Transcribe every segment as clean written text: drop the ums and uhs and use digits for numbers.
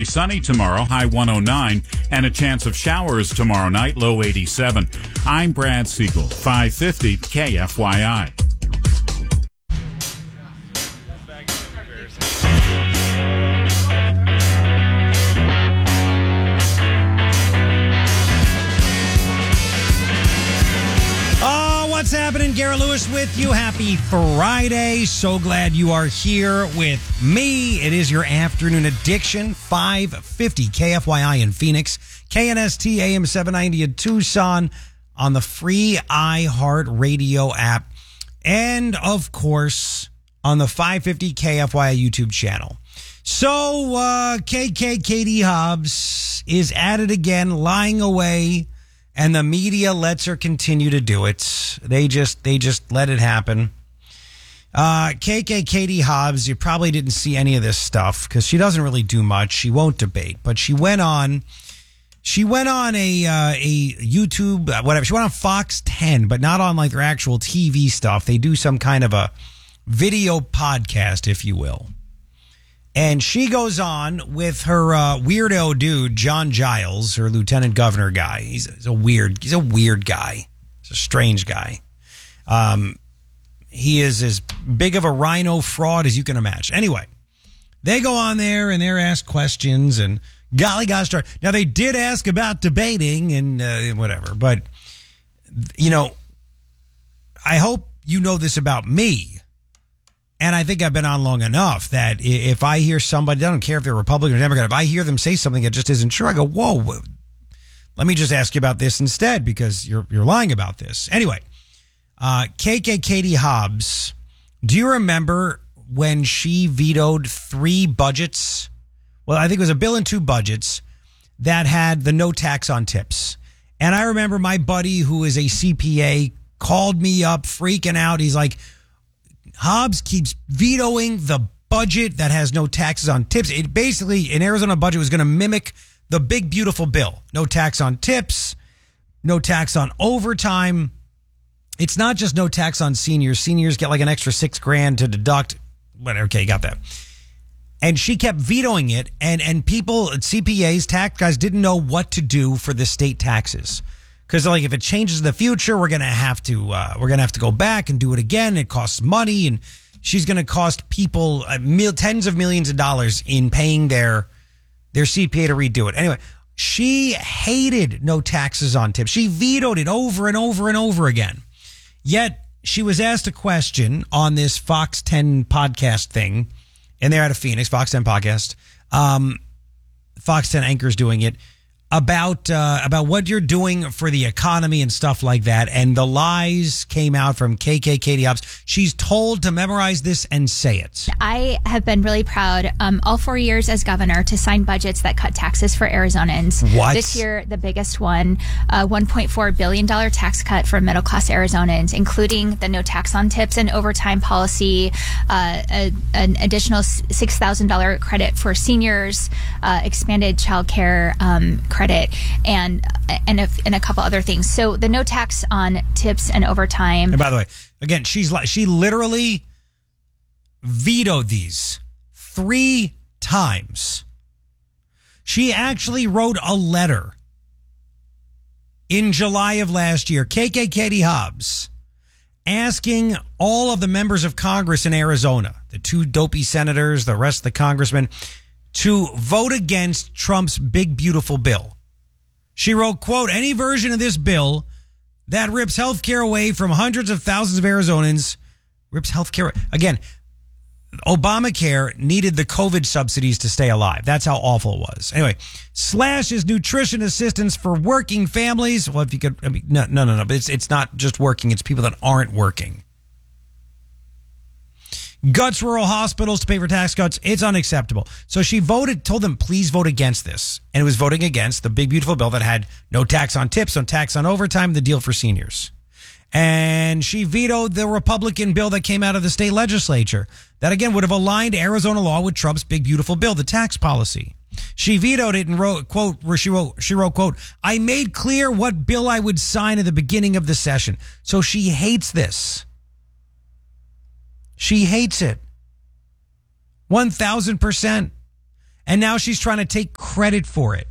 sunny tomorrow, high 109, and a chance of showers tomorrow night, low 87. I'm Brad Siegel, 550 KFYI. What's happening? Garrett Lewis with you. Happy Friday. So glad you are here with me. It is your afternoon addiction. 550 KFYI in Phoenix. KNST AM 790 in Tucson on the free iHeartRadio app. And, of course, on the 550 KFYI YouTube channel. So, KK Katie Hobbs is at it again, lying away. And the media lets her continue to do it. They just let it happen. KK Katie Hobbs, you probably didn't see any of this stuff because she doesn't really do much. She won't debate, but she went on a YouTube, whatever. She went on Fox 10, but not on like their actual TV stuff. They do some kind of a video podcast, if you will. And she goes on with her weirdo dude, John Giles, her lieutenant governor guy. He's a weird guy. He's a strange guy. He is as big of a rhino fraud as you can imagine. Anyway, they go on there and they're asked questions and golly gosh darn. Now, they did ask about debating and whatever, but, you know, I hope you know this about me. And I think I've been on long enough that if I hear somebody, I don't care if they're Republican or Democrat, if I hear them say something that just isn't true, I go, whoa, let me just ask you about this instead because you're lying about this. Anyway, KK Katie Hobbs, do you remember when she vetoed 3 budgets? Well, I think it was a bill and 2 budgets that had the no tax on tips. And I remember my buddy who is a CPA called me up freaking out. He's like, Hobbs keeps vetoing the budget that has no taxes on tips. It basically, an Arizona budget was going to mimic the big, beautiful bill. No tax on tips, no tax on overtime. It's not just no tax on seniors. Seniors get like an extra $6,000 to deduct. Whatever. Okay, you got that. And she kept vetoing it. And people, CPAs, tax guys didn't know what to do for the state taxes. Because like if it changes in the future, we're gonna have to go back and do it again. It costs money, and she's gonna cost people tens of millions of dollars in paying their CPA to redo it. Anyway, she hated no taxes on tips. She vetoed it over and over and over again. Yet she was asked a question on this Fox 10 podcast thing, and they're out of Phoenix, Fox 10 podcast. Fox 10 anchors doing it. About what you're doing for the economy and stuff like that. And the lies came out from KK Katie Hobbs. She's told to memorize this and say it. I have been really proud all 4 years as governor to sign budgets that cut taxes for Arizonans. What? This year, the biggest one, $1.4 billion tax cut for middle-class Arizonans, including the no tax on tips and overtime policy, an additional $6,000 credit for seniors, expanded child care credit, and a couple other things. So the no tax on tips and overtime. And by the way, again, she literally vetoed these 3 times. She actually wrote a letter in July of last year, KK Katie Hobbs, asking all of the members of Congress in Arizona, the 2 dopey senators, the rest of the congressmen, to vote against Trump's big, beautiful bill. She wrote, quote, any version of this bill that rips health care away from hundreds of thousands of Arizonans, rips health care. Again, Obamacare needed the COVID subsidies to stay alive. That's how awful it was. Anyway, slashes nutrition assistance for working families. Well, if you could, I mean, no. But it's not just working. It's people that aren't working. Guts rural hospitals to pay for tax cuts. It's unacceptable. So she told them, please vote against this. And it was voting against the big, beautiful bill that had no tax on tips, no tax on overtime, the deal for seniors. And she vetoed the Republican bill that came out of the state legislature that, again, would have aligned Arizona law with Trump's big, beautiful bill, the tax policy. She vetoed it and wrote, quote, where she wrote, quote, I made clear what bill I would sign at the beginning of the session. So she hates this. She hates it. 1,000%. And now she's trying to take credit for it.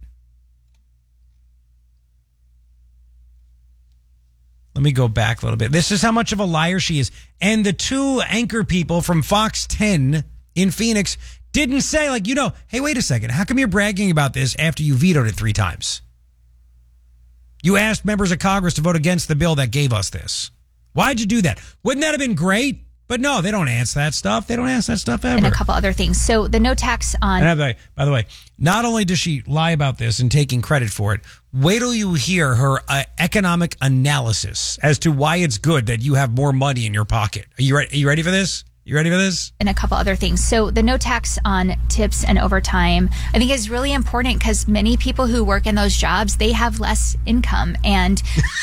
Let me go back a little bit. This is how much of a liar she is. And the two anchor people from Fox 10 in Phoenix didn't say, like, hey, wait a second. How come you're bragging about this after you vetoed it 3 times? You asked members of Congress to vote against the bill that gave us this. Why'd you do that? Wouldn't that have been great? But no, they don't ask that stuff. They don't ask that stuff ever. And a couple other things. So the no tax on... And by the way, not only does she lie about this and taking credit for it, wait till you hear her economic analysis as to why it's good that you have more money in your pocket. Are you ready for this? You ready for this? And a couple other things. So the no tax on tips and overtime, I think is really important because many people who work in those jobs, they have less income. And...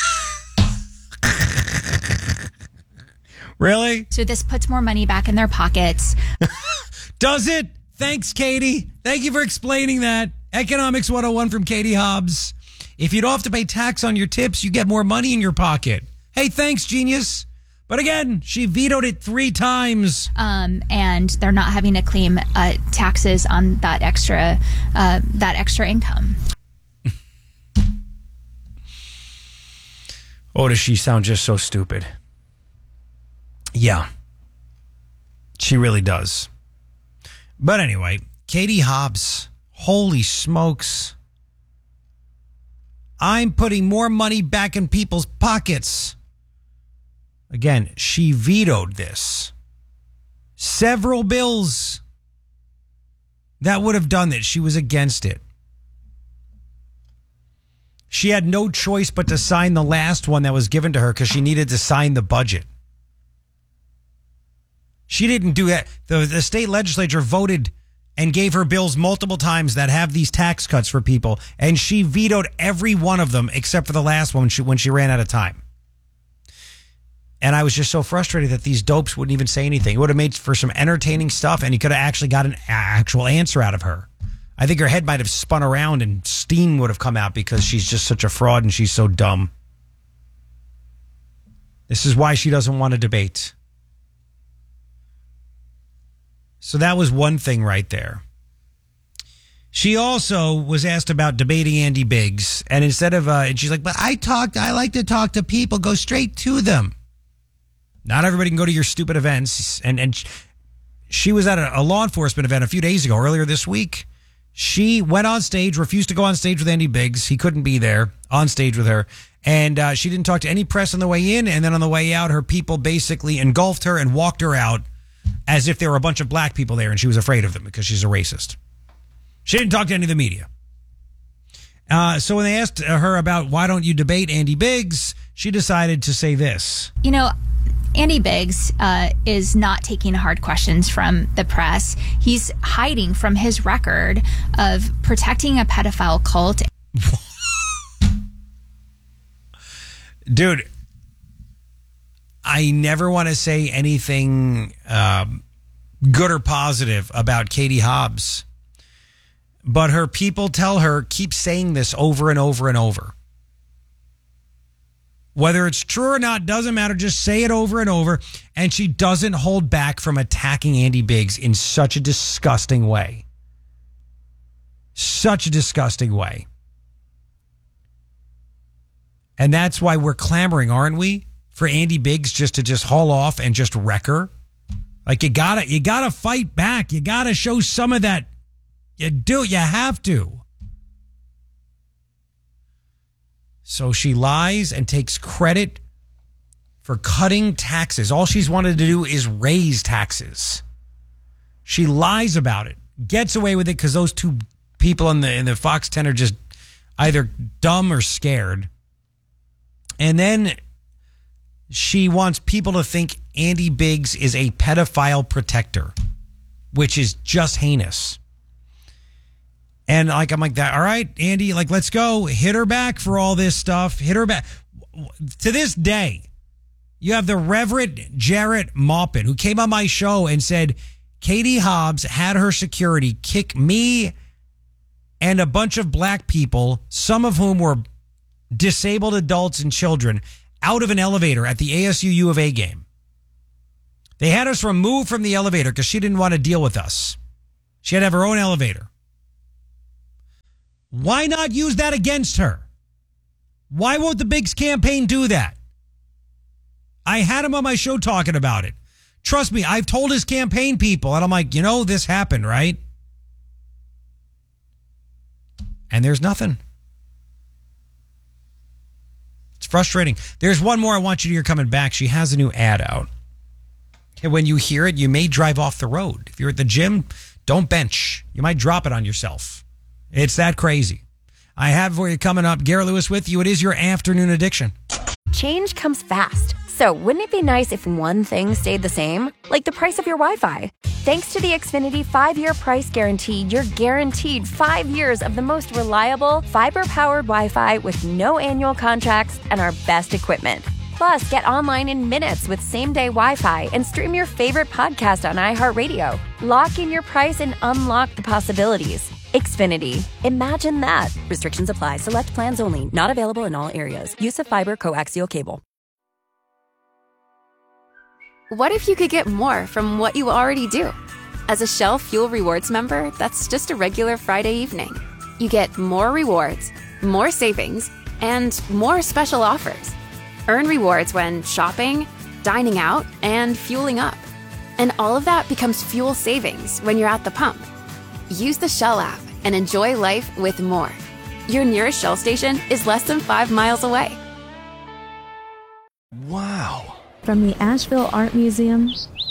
Really? So this puts more money back in their pockets. Does it? Thanks, Katie. Thank you for explaining that. Economics 101 from Katie Hobbs. If you don't have to pay tax on your tips, you get more money in your pocket. Hey, thanks, genius. But again, she vetoed it 3 times. And they're not having to claim taxes on that extra income. Oh, does she sound just so stupid? Yeah, she really does. But anyway, Katie Hobbs, holy smokes. I'm putting more money back in people's pockets. Again, she vetoed this. Several bills that would have done this. She was against it. She had no choice but to sign the last one that was given to her because she needed to sign the budget. She didn't do that. The state legislature voted and gave her bills multiple times that have these tax cuts for people, and she vetoed every one of them except for the last one when she ran out of time. And I was just so frustrated that these dopes wouldn't even say anything. It would have made for some entertaining stuff, and you could have actually got an actual answer out of her. I think her head might have spun around and steam would have come out because she's just such a fraud and she's so dumb. This is why she doesn't want to debate. So that was one thing right there. She also was asked about debating Andy Biggs, and instead of, and she's like, but I like to talk to people, go straight to them. Not everybody can go to your stupid events. And she was at a law enforcement event a few days ago, earlier this week. She went on stage, refused to go on stage with Andy Biggs. He couldn't be there on stage with her. And she didn't talk to any press on the way in. And then on the way out, her people basically engulfed her and walked her out as if there were a bunch of black people there and she was afraid of them because she's a racist. She didn't talk to any of the media. So when they asked her about why don't you debate Andy Biggs, she decided to say this. Andy Biggs is not taking hard questions from the press. He's hiding from his record of protecting a pedophile cult. Dude, I never want to say anything good or positive about Katie Hobbs, but her people tell her, keep saying this over and over and over. Whether it's true or not, doesn't matter. Just say it over and over. And she doesn't hold back from attacking Andy Biggs in such a disgusting way. Such a disgusting way. And that's why we're clamoring, aren't we? For Andy Biggs just to haul off and just wreck her. Like you gotta fight back. You gotta show some of that. You have to. So she lies and takes credit for cutting taxes. All she's wanted to do is raise taxes. She lies about it, gets away with it because those two people in the Fox 10 are just either dumb or scared. And then she wants people to think Andy Biggs is a pedophile protector, which is just heinous. And I'm like that. All right, Andy, let's go. Hit her back for all this stuff. Hit her back. To this day, you have the Reverend Jarrett Maupin, who came on my show and said Katie Hobbs had her security kick me and a bunch of black people, some of whom were disabled adults and children, out of an elevator at the ASU U of A game. They had us removed from the elevator because she didn't want to deal with us. She had to have her own elevator. Why not use that against her? Why won't the Biggs campaign do that? I had him on my show talking about it. Trust me, I've told his campaign people, and I'm like, this happened, right? And there's nothing. It's frustrating. There's one more I want you to hear coming back. She has a new ad out. And when you hear it, you may drive off the road. If you're at the gym, don't bench. You might drop it on yourself. It's that crazy. I have for you coming up. Garrett Lewis with you. It is your afternoon addiction. Change comes fast. So wouldn't it be nice if one thing stayed the same? Like the price of your Wi-Fi. Thanks to the Xfinity 5-year price guarantee, you're guaranteed 5 years of the most reliable, fiber-powered Wi-Fi with no annual contracts and our best equipment. Plus, get online in minutes with same-day Wi-Fi and stream your favorite podcast on iHeartRadio. Lock in your price and unlock the possibilities. Xfinity. Imagine that. Restrictions apply. Select plans only. Not available in all areas. Use of fiber coaxial cable. What if you could get more from what you already do? As a Shell Fuel Rewards member, that's just a regular Friday evening. You get more rewards, more savings, and more special offers. Earn rewards when shopping, dining out, and fueling up. And all of that becomes fuel savings when you're at the pump. Use the Shell app and enjoy life with more. Your nearest Shell station is less than 5 miles away. Wow. From the Asheville Art Museum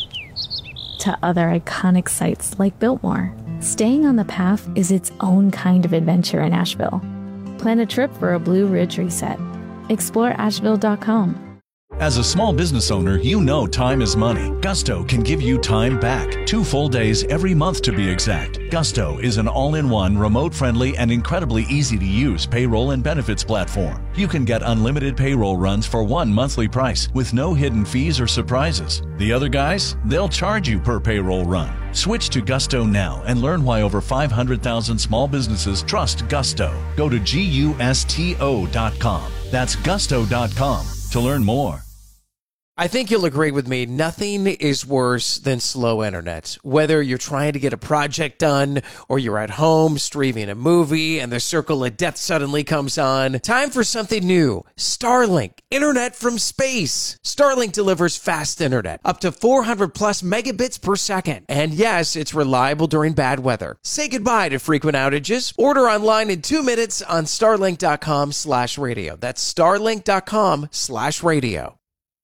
to other iconic sites like Biltmore, staying on the path is its own kind of adventure in Asheville. Plan a trip for a Blue Ridge reset. Explore Asheville.com. As a small business owner, you know time is money. Gusto can give you time back. 2 full days every month to be exact. Gusto is an all-in-one, remote-friendly, and incredibly easy-to-use payroll and benefits platform. You can get unlimited payroll runs for one monthly price with no hidden fees or surprises. The other guys, they'll charge you per payroll run. Switch to Gusto now and learn why over 500,000 small businesses trust Gusto. Go to GUSTO.com. That's Gusto.com to learn more. I think you'll agree with me, nothing is worse than slow internet. Whether you're trying to get a project done or you're at home streaming a movie and the circle of death suddenly comes on, time for something new. Starlink, internet from space. Starlink delivers fast internet, up to 400 plus megabits per second. And yes, it's reliable during bad weather. Say goodbye to frequent outages. Order online in 2 minutes on starlink.com/radio. That's starlink.com/radio.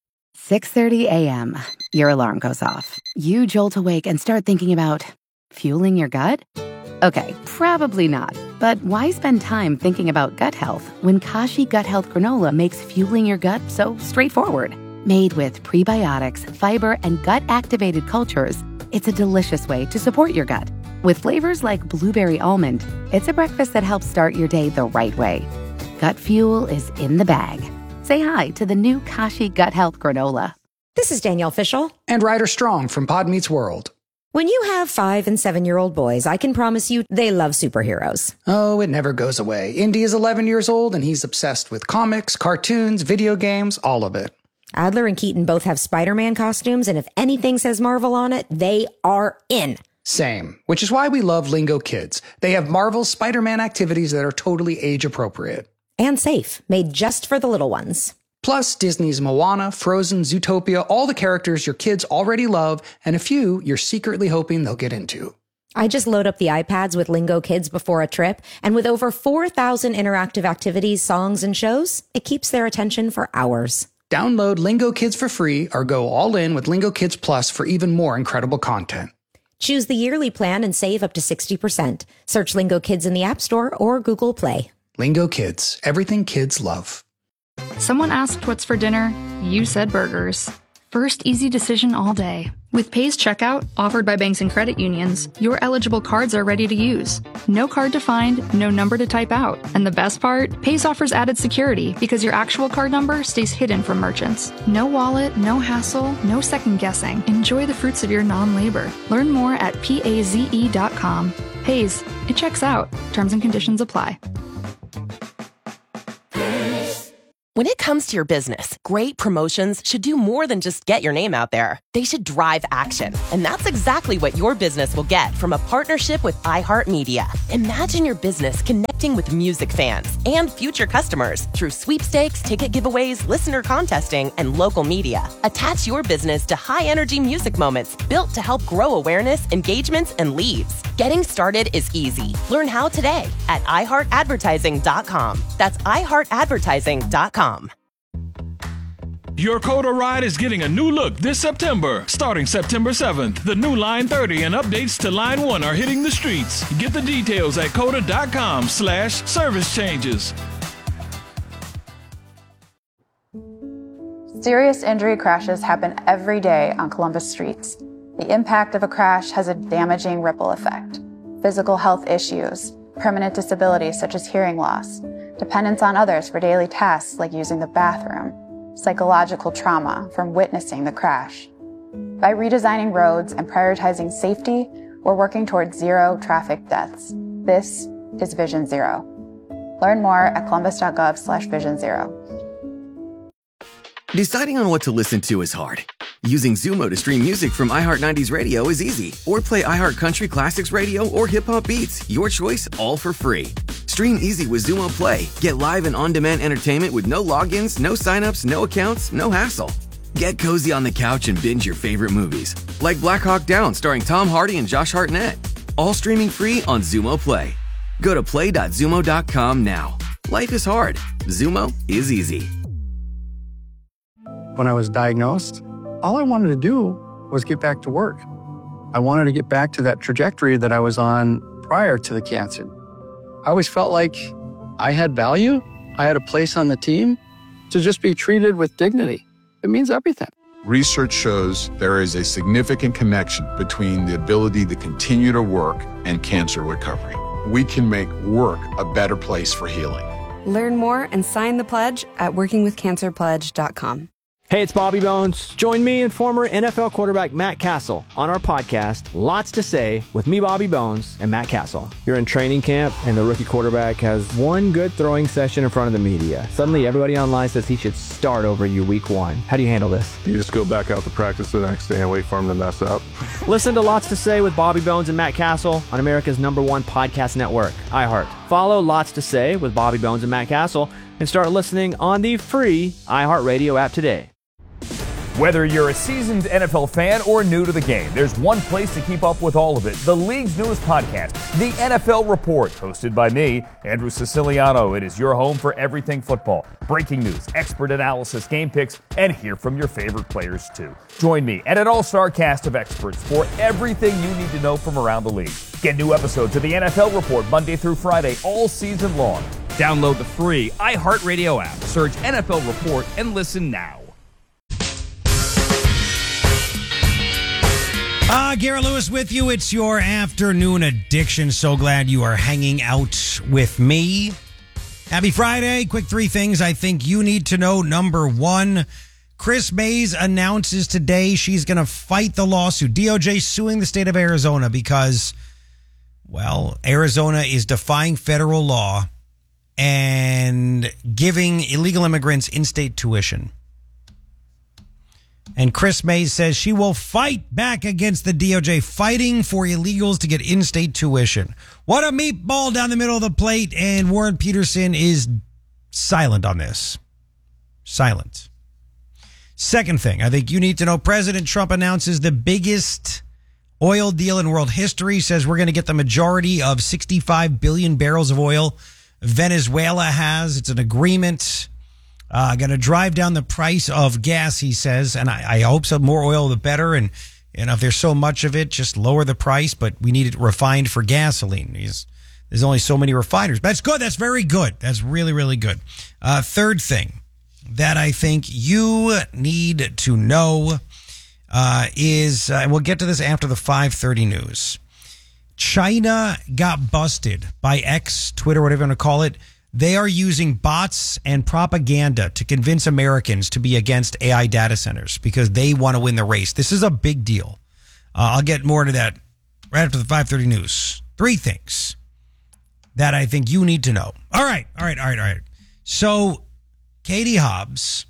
6:30 a.m. Your alarm goes off. You jolt awake and start thinking about fueling your gut? Okay, probably not. But why spend time thinking about gut health when Kashi Gut Health Granola makes fueling your gut so straightforward? Made with prebiotics, fiber, and gut-activated cultures, it's a delicious way to support your gut. With flavors like blueberry almond, it's a breakfast that helps start your day the right way. Gut fuel is in the bag. Say hi to the new Kashi Gut Health Granola. This is Danielle Fishel. And Ryder Strong from Pod Meets World. When you have 5- and 7-year-old boys, I can promise you they love superheroes. Oh, it never goes away. Indy is 11 years old and he's obsessed with comics, cartoons, video games, all of it. Adler and Keaton both have Spider-Man costumes, and if anything says Marvel on it, they are in. Same, which is why we love Lingo Kids. They have Marvel's Spider-Man activities that are totally age-appropriate. And safe, made just for the little ones. Plus, Disney's Moana, Frozen, Zootopia, all the characters your kids already love, and a few you're secretly hoping they'll get into. I just load up the iPads with Lingo Kids before a trip, and with over 4,000 interactive activities, songs, and shows, it keeps their attention for hours. Download Lingo Kids for free or go all in with Lingo Kids Plus for even more incredible content. Choose the yearly plan and save up to 60%. Search Lingo Kids in the App Store or Google Play. Lingo Kids, everything kids love. Someone asked what's for dinner. You said burgers. First easy decision all day. With Pay's checkout, offered by banks and credit unions, your eligible cards are ready to use. No card to find, no number to type out. And the best part? Pay's offers added security because your actual card number stays hidden from merchants. No wallet, no hassle, no second guessing. Enjoy the fruits of your non-labor. Learn more at PAZE.com. Pay's, it checks out. Terms and conditions apply. When it comes to your business, great promotions should do more than just get your name out there. They should drive action. And that's exactly what your business will get from a partnership with iHeartMedia. Imagine your business connecting with music fans and future customers through sweepstakes, ticket giveaways, listener contesting, and local media. Attach your business to high-energy music moments built to help grow awareness, engagements, and leads. Getting started is easy. Learn how today at iHeartAdvertising.com. That's iHeartAdvertising.com. Your Coda ride is getting a new look this September. Starting September 7th, the new Line 30 and updates to Line 1 are hitting the streets. Get the details at coda.com/service changes. Serious injury crashes happen every day on Columbus streets. The impact of a crash has a damaging ripple effect. Physical health issues, permanent disabilities such as hearing loss, dependence on others for daily tasks like using the bathroom, psychological trauma from witnessing the crash. By redesigning roads and prioritizing safety, we're working towards zero traffic deaths. This is Vision Zero. Learn more at columbus.gov/Vision Zero. Deciding on what to listen to is hard. Using Zumo to stream music from iHeart 90s Radio is easy. Or play iHeart Country Classics Radio or Hip Hop Beats. Your choice, all for free. Stream easy with Zumo Play. Get live and on-demand entertainment with no logins, no signups, no accounts, no hassle. Get cozy on the couch and binge your favorite movies. Like Black Hawk Down starring Tom Hardy and Josh Hartnett. All streaming free on Zumo Play. Go to play.zumo.com now. Life is hard. Zumo is easy. When I was diagnosed, all I wanted to do was get back to work. I wanted to get back to that trajectory that I was on prior to the cancer. I always felt like I had value. I had a place on the team. To just be treated with dignity, it means everything. Research shows there is a significant connection between the ability to continue to work and cancer recovery. We can make work a better place for healing. Learn more and sign the pledge at workingwithcancerpledge.com. Hey, it's Bobby Bones. Join me and former NFL quarterback Matt Castle on our podcast, Lots to Say, with me, Bobby Bones, and Matt Castle. You're in training camp, and the rookie quarterback has one good throwing session in front of the media. Suddenly, everybody online says he should start over you week one. How do you handle this? You just go back out to practice the next day and wait for him to mess up. Listen to Lots to Say with Bobby Bones and Matt Castle on America's #1 podcast network, iHeart. Follow Lots to Say with Bobby Bones and Matt Castle and start listening on the free iHeartRadio app today. Whether you're a seasoned NFL fan or new to the game, there's one place to keep up with all of it. The league's newest podcast, The NFL Report, hosted by me, Andrew Siciliano. It is your home for everything football. Breaking news, expert analysis, game picks, and hear from your favorite players too. Join me and an all-star cast of experts for everything you need to know from around the league. Get new episodes of The NFL Report Monday through Friday all season long. Download the free iHeartRadio app. Search NFL Report and listen now. Garrett Lewis with you. It's your afternoon addiction. So glad you are hanging out with me. Happy Friday. Quick three things I think you need to know. Number one, Chris Mays announces today she's going to fight the lawsuit. DOJ suing the state of Arizona because, well, Arizona is defying federal law and giving illegal immigrants in-state tuition. And Chris Mays says she will fight back against the DOJ, fighting for illegals to get in-state tuition. What a meatball down the middle of the plate, and Warren Peterson is silent on this. Silent. Second thing, I think you need to know, President Trump announces the biggest oil deal in world history, says we're going to get the majority of 65 billion barrels of oil Venezuela has. It's an agreement. Going to drive down the price of gas, he says, and I hope so. More oil, the better. And if there's so much of it, just lower the price. But we need it refined for gasoline. There's only so many refiners. That's good. That's very good. That's really, really good. Third thing that I think you need to know is, we'll get to this after the 5:30 news. China got busted by X, Twitter, whatever you want to call it. They are using bots and propaganda to convince Americans to be against AI data centers because they want to win the race. This is a big deal. I'll get more to that right after the 5:30 news. Three things that I think you need to know. All right. So Katie Hobbs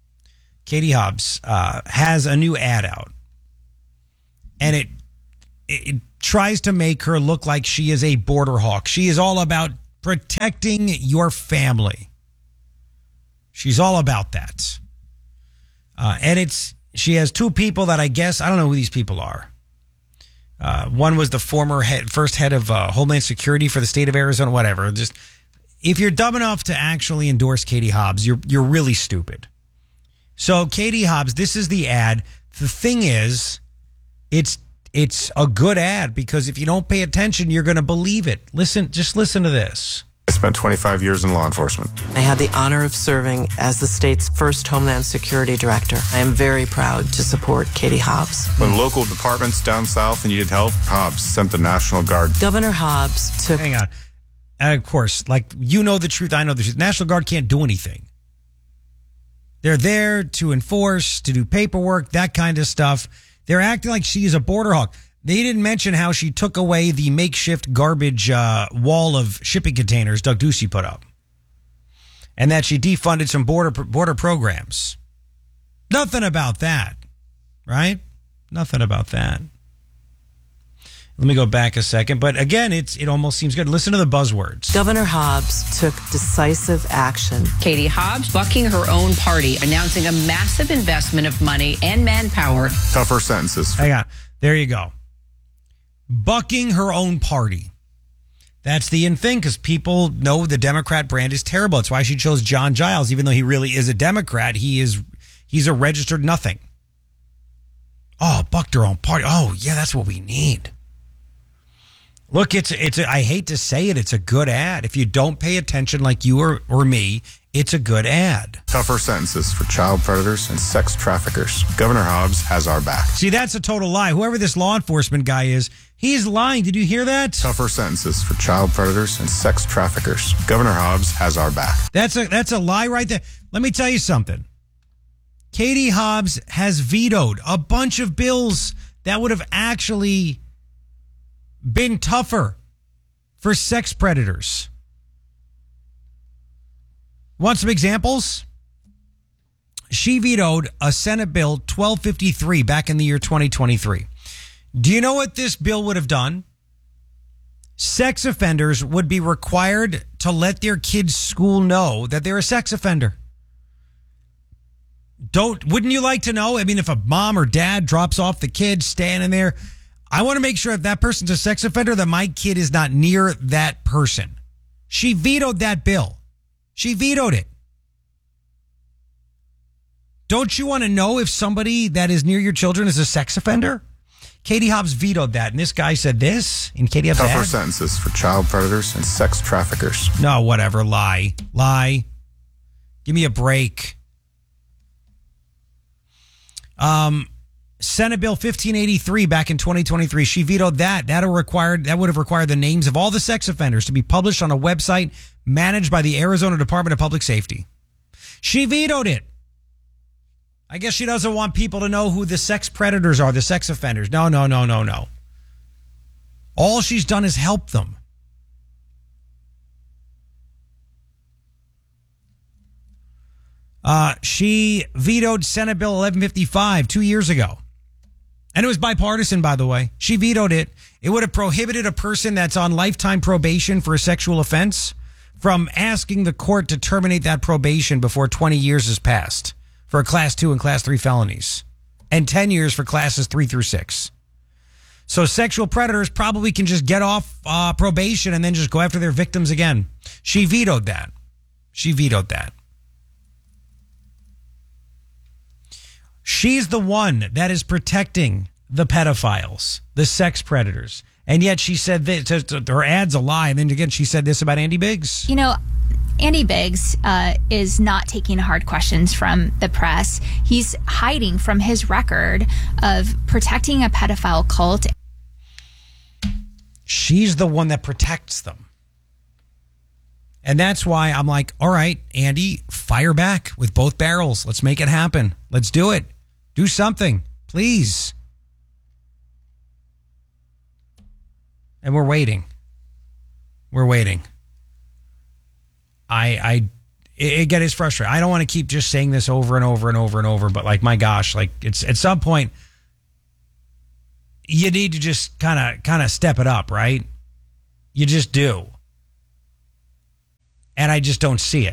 has a new ad out, and it tries to make her look like she is a border hawk. She is all about protecting your family. She's all about that. And she has two people that I guess, I don't know who these people are. One was the first head of Homeland Security for the state of Arizona, whatever. Just, if you're dumb enough to actually endorse Katie Hobbs, you're really stupid. So Katie Hobbs, this is the ad. The thing is, it's a good ad because if you don't pay attention, you're going to believe it. Just listen to this. I spent 25 years in law enforcement. I had the honor of serving as the state's first Homeland Security Director. I am very proud to support Katie Hobbs. When local departments down south needed help, Hobbs sent the National Guard. Governor Hobbs took... Hang on. And of course, like, you know the truth, I know the truth. National Guard can't do anything. They're there to enforce, to do paperwork, that kind of stuff. They're acting like she is a border hawk. They didn't mention how she took away the makeshift garbage wall of shipping containers Doug Ducey put up. And that she defunded some border programs. Nothing about that, right? Nothing about that. Let me go back a second. But again, it almost seems good. Listen to the buzzwords. Governor Hobbs took decisive action. Katie Hobbs bucking her own party, announcing a massive investment of money and manpower. Tougher sentences. Hang on. There you go. Bucking her own party. That's the in thing because people know the Democrat brand is terrible. That's why she chose John Giles, even though he really is a Democrat. He's a registered nothing. Oh, bucked her own party. Oh, yeah, that's what we need. Look, I hate to say it, it's a good ad. If you don't pay attention like you or me, it's a good ad. Tougher sentences for child predators and sex traffickers. Governor Hobbs has our back. See, that's a total lie. Whoever this law enforcement guy is, he's lying. Did you hear that? Tougher sentences for child predators and sex traffickers. Governor Hobbs has our back. That's a lie right there. Let me tell you something. Katie Hobbs has vetoed a bunch of bills that would have actually been tougher for sex predators. Want some examples? She vetoed a Senate Bill 1253 back in the year 2023. Do you know what this bill would have done? Sex offenders would be required to let their kids' school know that they're a sex offender. Wouldn't you like to know? I mean, if a mom or dad drops off the kid standing there, I want to make sure if that person's a sex offender that my kid is not near that person. She vetoed that bill. She vetoed it. Don't you want to know if somebody that is near your children is a sex offender? Katie Hobbs vetoed that, and this guy said this in Katie Hobbs' Tougher ad? sentences for child predators and sex traffickers. No, whatever. Lie. Give me a break. Senate Bill 1583 back in 2023. She vetoed that. That would have required the names of all the sex offenders to be published on a website managed by the Arizona Department of Public Safety. She vetoed it. I guess she doesn't want people to know who the sex predators are, the sex offenders. No. All she's done is help them. She vetoed Senate Bill 1155 2 years ago. And it was bipartisan, by the way. She vetoed it. It would have prohibited a person that's on lifetime probation for a sexual offense from asking the court to terminate that probation before 20 years has passed for Class 2 and Class 3 felonies, and 10 years for Classes 3 through 6. So sexual predators probably can just get off probation and then just go after their victims again. She vetoed that. She's the one that is protecting the pedophiles, the sex predators. And yet she said this, her ad's a lie. And then again, she said this about Andy Biggs. You know, Andy Biggs is not taking hard questions from the press. He's hiding from his record of protecting a pedophile cult. She's the one that protects them. And that's why I'm like, all right, Andy, fire back with both barrels. Let's make it happen. Let's do it. Do something, please. And we're waiting. It is frustrating. I don't want to keep just saying this over and over and over and over, but like, my gosh, like, it's at some point you need to just kind of step it up, right? You just do. And I just don't see it.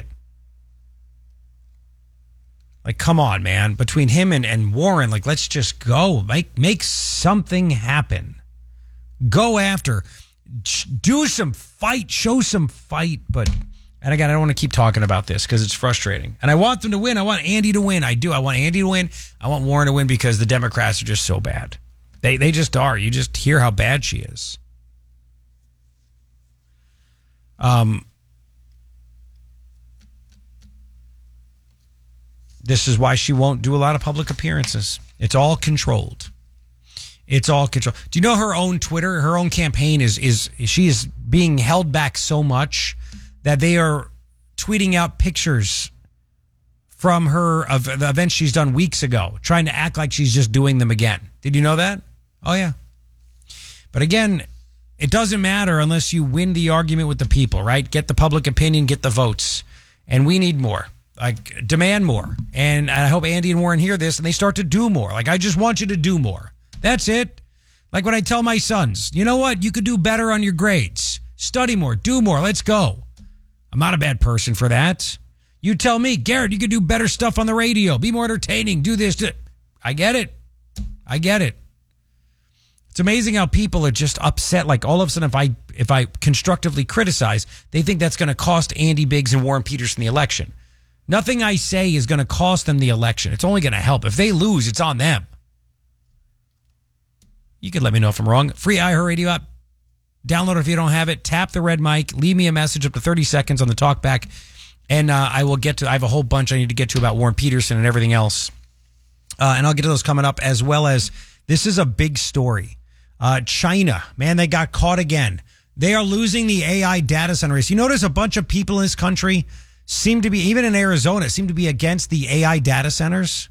Like, come on, man. Between him and Warren, like, let's just go. Make something happen. Go after. Do some fight. Show some fight. But, and again, I don't want to keep talking about this because it's frustrating. And I want them to win. I want Andy to win. I do. I want Andy to win. I want Warren to win because the Democrats are just so bad. They just are. You just hear how bad she is. This is why she won't do a lot of public appearances. It's all controlled. It's all controlled. Do you know her own Twitter, her own campaign she is being held back so much that they are tweeting out pictures from her of the events she's done weeks ago, trying to act like she's just doing them again. Did you know that? Oh, yeah. But again, it doesn't matter unless you win the argument with the people, right? Get the public opinion, get the votes. And we need more. Like, demand more. And I hope Andy and Warren hear this and they start to do more. Like, I just want you to do more. That's it. Like when I tell my sons, you know what? You could do better on your grades. Study more. Do more. Let's go. I'm not a bad person for that. You tell me, Garrett, you could do better stuff on the radio. Be more entertaining. Do this. I get it. I get it. It's amazing how people are just upset. Like, all of a sudden, if I constructively criticize, they think that's going to cost Andy Biggs and Warren Peterson the election. Nothing I say is going to cost them the election. It's only going to help. If they lose, it's on them. You could let me know if I'm wrong. Free iHeartRadio app. Download it if you don't have it. Tap the red mic. Leave me a message up to 30 seconds on the talkback. And I will get to, I have a whole bunch I need to get to about Warren Peterson and everything else. And I'll get to those coming up, as well as, this is a big story. China, man, they got caught again. They are losing the AI data center race. You notice a bunch of people in this country seem to be, even in Arizona, seem to be against the AI data centers.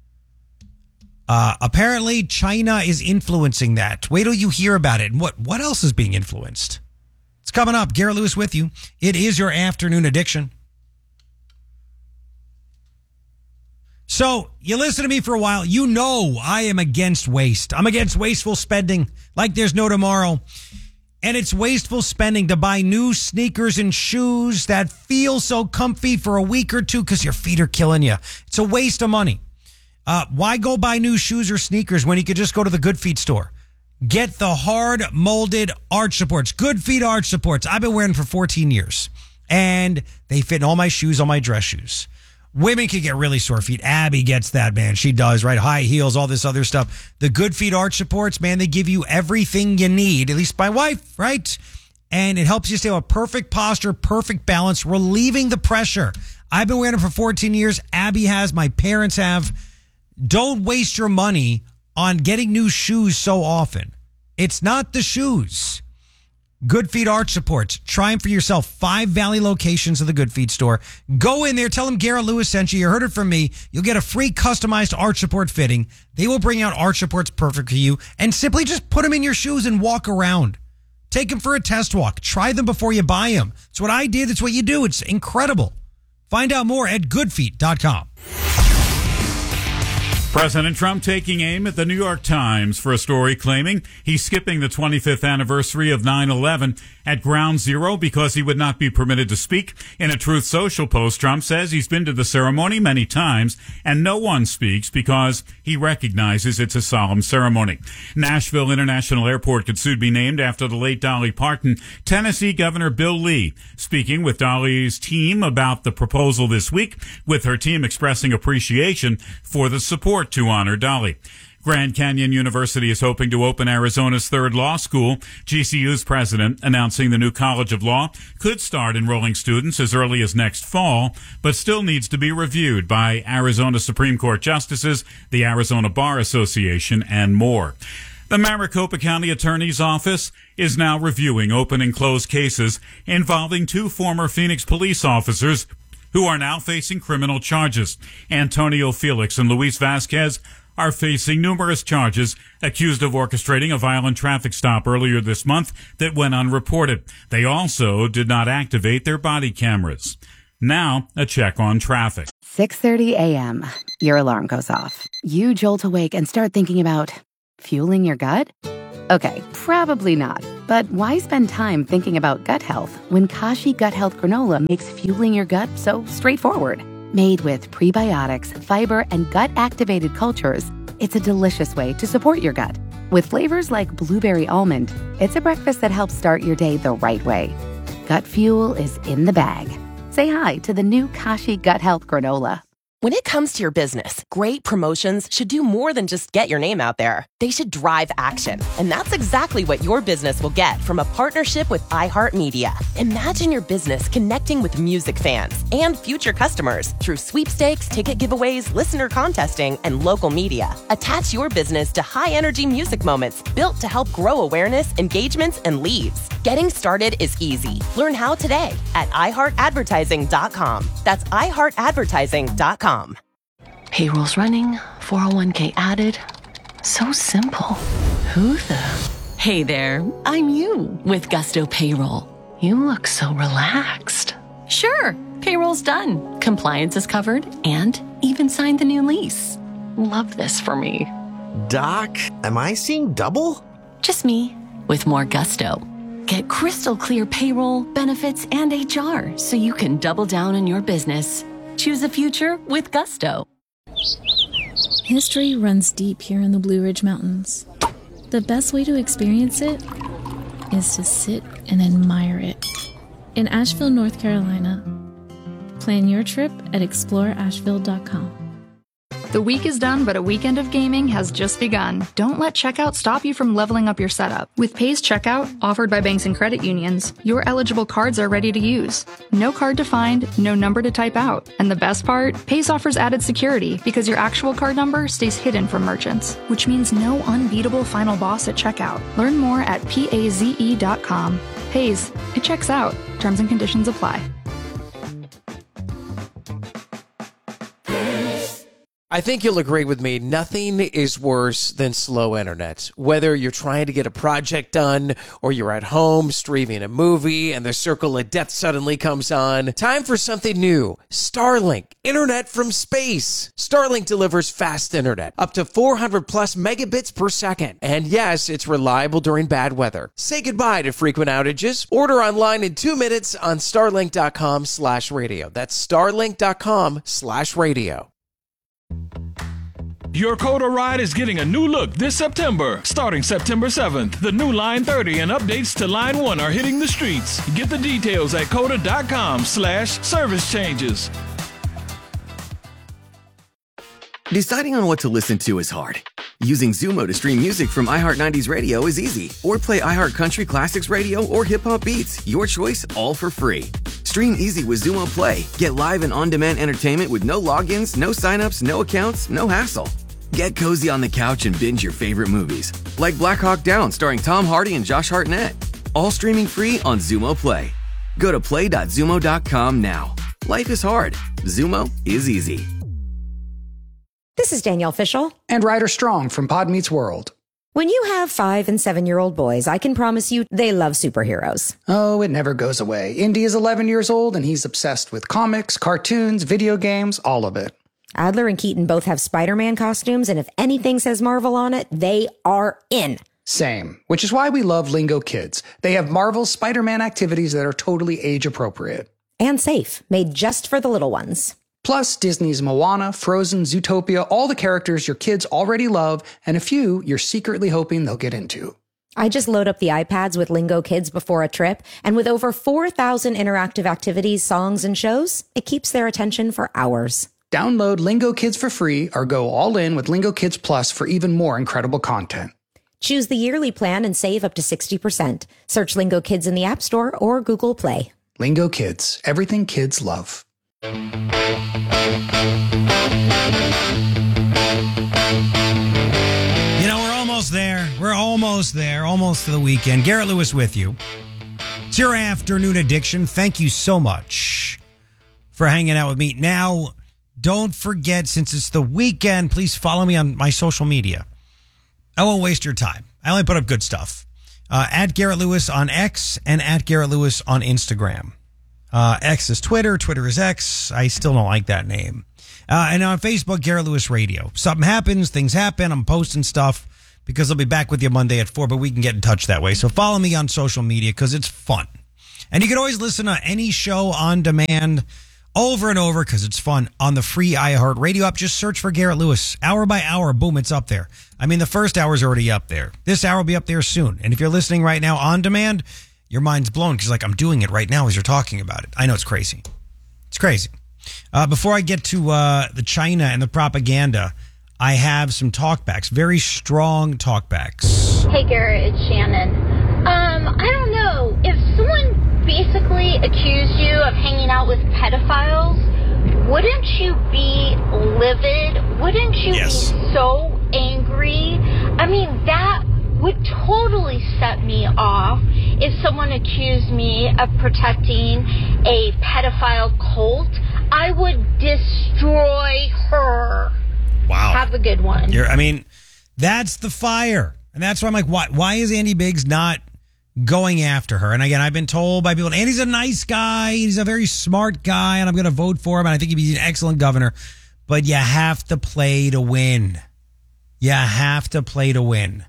Apparently, China is influencing that. Wait till you hear about it. And what else is being influenced? It's coming up. Garrett Lewis with you. It is your afternoon addiction. So, you listen to me for a while. You know I am against waste. I'm against wasteful spending like there's no tomorrow. And it's wasteful spending to buy new sneakers and shoes that feel so comfy for a week or two because your feet are killing you. It's a waste of money. Why go buy new shoes or sneakers when you could just go to the Good Feet store? Get the hard molded arch supports. Good Feet arch supports. I've been wearing them for 14 years. And they fit in all my shoes, all my dress shoes. Women can get really sore feet. Abby gets that, man. She does, right? High heels, all this other stuff. The Good Feet arch supports, man, they give you everything you need, at least my wife, right? And it helps you stay with perfect posture, perfect balance, relieving the pressure. I've been wearing them for 14 years. Abby has, my parents have. Don't waste your money on getting new shoes so often. It's not the shoes. Good Feet arch supports. Try them for yourself. 5 Valley locations of the Good Feet store. Go in there. Tell them Garrett Lewis sent you. You heard it from me. You'll get a free customized arch support fitting. They will bring out arch supports perfect for you. And simply just put them in your shoes and walk around. Take them for a test walk. Try them before you buy them. It's what I did. It's what you do. It's incredible. Find out more at goodfeet.com. President Trump taking aim at the New York Times for a story claiming he's skipping the 25th anniversary of 9/11 at Ground Zero because he would not be permitted to speak. In a Truth Social post, Trump says he's been to the ceremony many times and no one speaks because he recognizes it's a solemn ceremony. Nashville International Airport could soon be named after the late Dolly Parton. Tennessee Governor Bill Lee speaking with Dolly's team about the proposal this week, with her team expressing appreciation for the support to honor Dolly. Grand Canyon University is hoping to open Arizona's third law school. GCU's president announcing the new College of Law could start enrolling students as early as next fall, but still needs to be reviewed by Arizona Supreme Court justices, the Arizona Bar Association, and more. The Maricopa County Attorney's Office is now reviewing open and closed cases involving 2 former Phoenix police officers who are now facing criminal charges. Antonio Felix and Luis Vasquez are facing numerous charges, accused of orchestrating a violent traffic stop earlier this month that went unreported. They also did not activate their body cameras. Now, a check on traffic. 6:30 a.m. Your alarm goes off. You jolt awake and start thinking about fueling your gut? Okay, probably not. But why spend time thinking about gut health when Kashi Gut Health Granola makes fueling your gut so straightforward? Made with prebiotics, fiber, and gut-activated cultures, it's a delicious way to support your gut. With flavors like blueberry almond, it's a breakfast that helps start your day the right way. Gut fuel is in the bag. Say hi to the new Kashi Gut Health Granola. When it comes to your business, great promotions should do more than just get your name out there. They should drive action. And that's exactly what your business will get from a partnership with iHeartMedia. Imagine your business connecting with music fans and future customers through sweepstakes, ticket giveaways, listener contesting, and local media. Attach your business to high-energy music moments built to help grow awareness, engagements, and leads. Getting started is easy. Learn how today at iHeartAdvertising.com. That's iHeartAdvertising.com. Payroll's running, 401k added. So simple. Who the? Hey there, I'm you with Gusto Payroll. You look so relaxed. Sure, payroll's done. Compliance is covered and even signed the new lease. Love this for me. Doc, am I seeing double? Just me with more Gusto. Get crystal clear payroll, benefits, and HR so you can double down on your business. Choose a future with Gusto. History runs deep here in the Blue Ridge Mountains. The best way to experience it is to sit and admire it. In Asheville, North Carolina, plan your trip at exploreasheville.com. The week is done, but a weekend of gaming has just begun. Don't let checkout stop you from leveling up your setup. With Pays Checkout, offered by banks and credit unions, your eligible cards are ready to use. No card to find, no number to type out. And the best part, Pays offers added security because your actual card number stays hidden from merchants, which means no unbeatable final boss at checkout. Learn more at paze.com. Pays, it checks out. Terms and conditions apply. I think you'll agree with me, nothing is worse than slow internet. Whether you're trying to get a project done or you're at home streaming a movie and the circle of death suddenly comes on, time for something new. Starlink, internet from space. Starlink delivers fast internet, up to 400 plus megabits per second. And yes, it's reliable during bad weather. Say goodbye to frequent outages. Order online in 2 minutes on starlink.com/radio. That's starlink.com/radio. Your Coda ride is getting a new look this September. Starting September 7th, the new Line 30 and updates to Line 1 are hitting the streets. Get the details at coda.com/service changes. Deciding on what to listen to is hard. Using Zumo to stream music from iHeart 90s Radio is easy. Or play iHeart Country Classics Radio or Hip Hop Beats. Your choice, all for free. Stream easy with Zumo Play. Get live and on-demand entertainment with no logins, no signups, no accounts, no hassle. Get cozy on the couch and binge your favorite movies. Like Black Hawk Down starring Tom Hardy and Josh Hartnett. All streaming free on Zumo Play. Go to play.zumo.com now. Life is hard. Zumo is easy. This is Danielle Fishel. And Ryder Strong from Pod Meets World. When you have 5- and 7-year-old boys, I can promise you they love superheroes. Oh, it never goes away. Indy is 11 years old and he's obsessed with comics, cartoons, video games, all of it. Adler and Keaton both have Spider-Man costumes, and if anything says Marvel on it, they are in. Same, which is why we love Lingo Kids. They have Marvel's Spider-Man activities that are totally age-appropriate. And safe, made just for the little ones. Plus, Disney's Moana, Frozen, Zootopia, all the characters your kids already love, and a few you're secretly hoping they'll get into. I just load up the iPads with Lingo Kids before a trip, and with over 4,000 interactive activities, songs, and shows, it keeps their attention for hours. Download Lingo Kids for free or go all in with Lingo Kids Plus for even more incredible content. Choose the yearly plan and save up to 60%. Search Lingo Kids in the App Store or Google Play. Lingo Kids, everything kids love. You know, we're almost there. We're almost there. Almost to the weekend. Garrett Lewis with you. It's your afternoon addiction. Thank you so much for hanging out with me. Now, don't forget, since it's the weekend, please follow me on my social media. I won't waste your time. I only put up good stuff. At Garrett Lewis on X and at Garrett Lewis on Instagram. X is Twitter. Twitter is X. I still don't like that name. And on Facebook, Garrett Lewis Radio. Something happens, things happen. I'm posting stuff because I'll be back with you Monday at 4, but we can get in touch that way. So follow me on social media because it's fun. And you can always listen to any show on demand over and over because it's fun on the free iHeartRadio app. Just search for Garrett Lewis. Hour by hour, boom, it's up there. I mean, the first hour is already up there. This hour will be up there soon. And if you're listening right now on demand, your mind's blown because like I'm doing it right now as you're talking about it. I know it's crazy. It's crazy. Before I get to the China and the propaganda, I have some talkbacks, very strong talkbacks. Hey Garrett, it's Shannon. I don't know, if someone basically accused you of hanging out with pedophiles, wouldn't you be livid? Wouldn't you be so angry? I mean, that would totally set me off if someone accused me of protecting a pedophile cult. I would destroy her. Wow. Have a good one. That's the fire. And that's why I'm like, why is Andy Biggs not going after her? And again, I've been told by people, Andy's a nice guy. He's a very smart guy, and I'm going to vote for him. And I think he'd be an excellent governor. But you have to play to win. You have to play to win.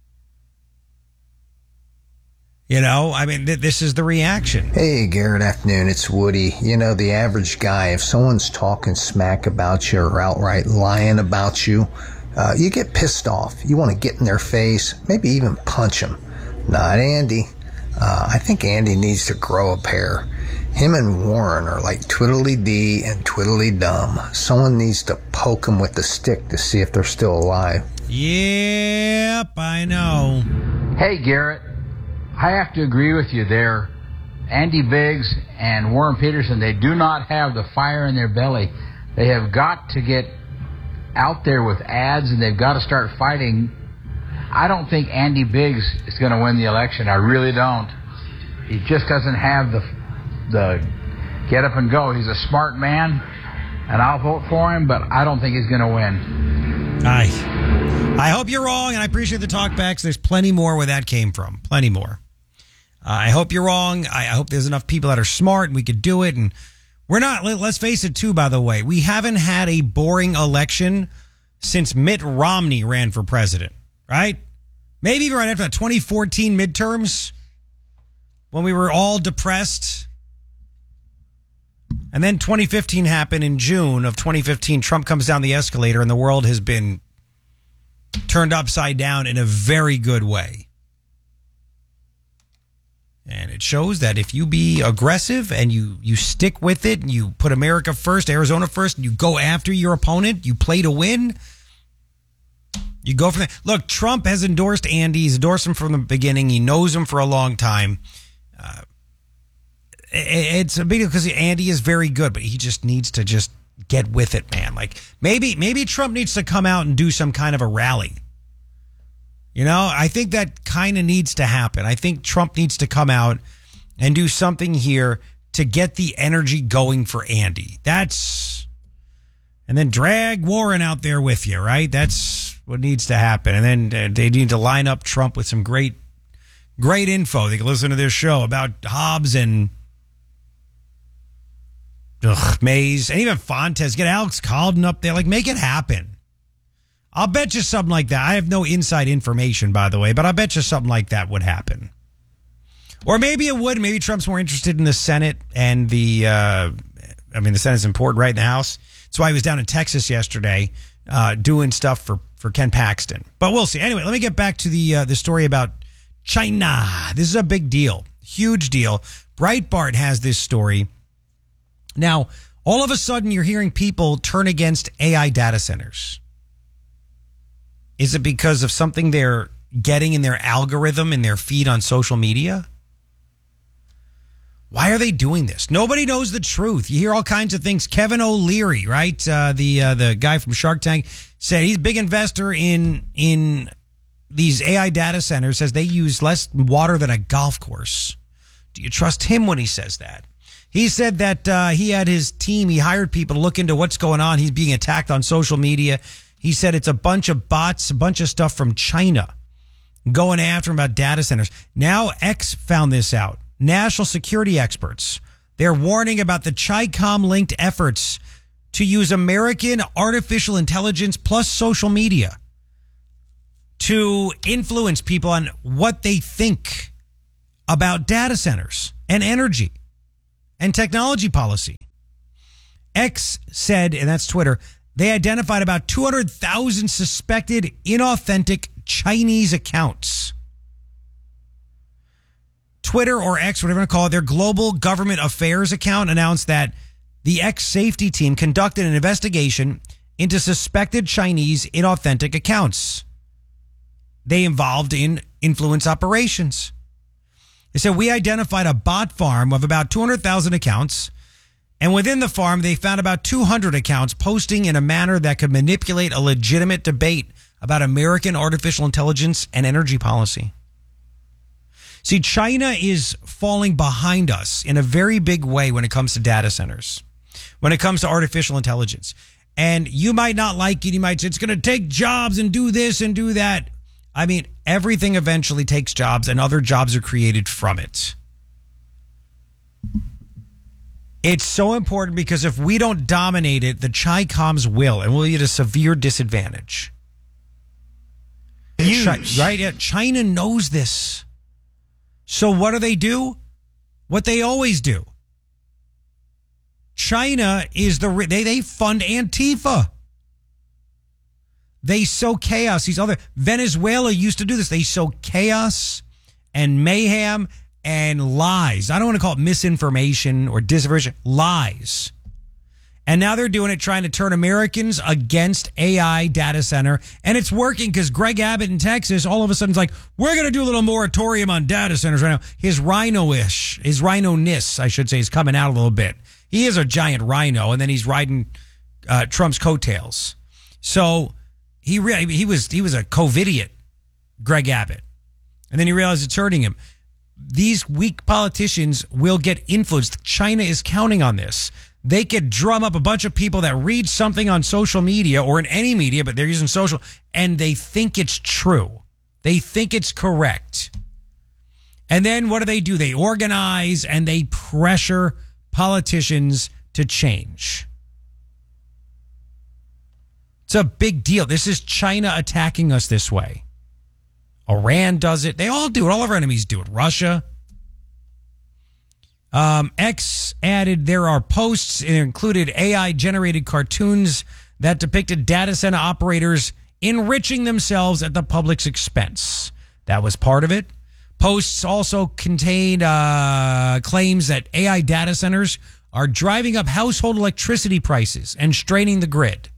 You know, I mean, this is the reaction. Hey, Garrett, afternoon. It's Woody. You know, the average guy, if someone's talking smack about you or outright lying about you, you get pissed off. You want to get in their face, maybe even punch them. Not Andy. I think Andy needs to grow a pair. Him and Warren are like twiddly-dee and twiddly-dum. Someone needs to poke them with the stick to see if they're still alive. Yep, I know. Hey, Garrett. I have to agree with you there. Andy Biggs and Warren Peterson, they do not have the fire in their belly. They have got to get out there with ads, and they've got to start fighting. I don't think Andy Biggs is going to win the election. I really don't. He just doesn't have the get up and go. He's a smart man, and I'll vote for him, but I don't think he's going to win. I hope you're wrong, and I appreciate the talkbacks. There's plenty more where that came from. Plenty more. I hope you're wrong. I hope there's enough people that are smart and we could do it. And we're not, let's face it too, by the way, we haven't had a boring election since Mitt Romney ran for president, right? Maybe even right after the 2014 midterms when we were all depressed. And then 2015 happened in June of 2015. Trump comes down the escalator and the world has been turned upside down in a very good way. And it shows that if you be aggressive and you stick with it and you put America first, Arizona first, and you go after your opponent, you play to win, you go for that. Look, Trump has endorsed Andy. He's endorsed him from the beginning. He knows him for a long time. It's a big deal because Andy is very good, but he just needs to just get with it, man. Like maybe Trump needs to come out and do some kind of a rally. You know, I think that kind of needs to happen. I think Trump needs to come out and do something here to get the energy going for Andy. And then drag Warren out there with you, right? That's what needs to happen. And then they need to line up Trump with some great info. They can listen to this show about Hobbs and Mays and even Fontes. Get Alex Calden up there. Like, make it happen. I'll bet you something like that. I have no inside information, by the way, but I'll bet you something like that would happen. Or maybe it would. Maybe Trump's more interested in the Senate and the Senate's important, right, in the House. That's why he was down in Texas yesterday doing stuff for Ken Paxton. But we'll see. Anyway, let me get back to the story about China. This is a big deal. Huge deal. Breitbart has this story. Now, all of a sudden, you're hearing people turn against AI data centers. Is it because of something they're getting in their algorithm in their feed on social media? Why are they doing this? Nobody knows the truth. You hear all kinds of things. Kevin O'Leary, right? The guy from Shark Tank said he's a big investor in these AI data centers, says they use less water than a golf course. Do you trust him when he says that? He said that he had his team, he hired people to look into what's going on. He's being attacked on social media. He said it's a bunch of bots, a bunch of stuff from China going after him about data centers. Now X found this out. National security experts, They're warning about the Chi-Com-linked efforts to use American artificial intelligence plus social media to influence people on what they think about data centers and energy and technology policy. X said, and that's Twitter, they identified about 200,000 suspected inauthentic Chinese accounts. Twitter, or X, whatever you want to call it, their global government affairs account announced that the X safety team conducted an investigation into suspected Chinese inauthentic accounts. They involved in influence operations. They said, we identified a bot farm of about 200,000 accounts, and within the farm, they found about 200 accounts posting in a manner that could manipulate a legitimate debate about American artificial intelligence and energy policy. See, China is falling behind us in a very big way when it comes to data centers, when it comes to artificial intelligence. And you might not like it. You might say it's going to take jobs and do this and do that. I mean, everything eventually takes jobs, and other jobs are created from it. It's so important because if we don't dominate it, the Chi-Coms will, and we'll be at a severe disadvantage. Right? Yeah, China knows this. So what do? What they always do. China is they fund Antifa. They sow chaos. Venezuela used to do this. They sow chaos and mayhem and lies. I don't want to call it misinformation or disinformation. Lies. And now they're doing it, trying to turn Americans against AI data center. And it's working because Greg Abbott in Texas, all of a sudden is like, we're going to do a little moratorium on data centers right now. His rhino-ness, I should say, is coming out a little bit. He is a giant rhino, and then he's riding Trump's coattails. So he was a COVIDiot, Greg Abbott. And then he realized it's hurting him. These weak politicians will get influenced. China is counting on this. They could drum up a bunch of people that read something on social media or in any media, but they're using social, and they think it's true. They think it's correct. And then what do? They organize and they pressure politicians to change. It's a big deal. This is China attacking us this way. Iran does it. They all do it. All of our enemies do it. Russia. X added there are posts and included AI-generated cartoons that depicted data center operators enriching themselves at the public's expense. That was part of it. Posts also contained claims that AI data centers are driving up household electricity prices and straining the grid.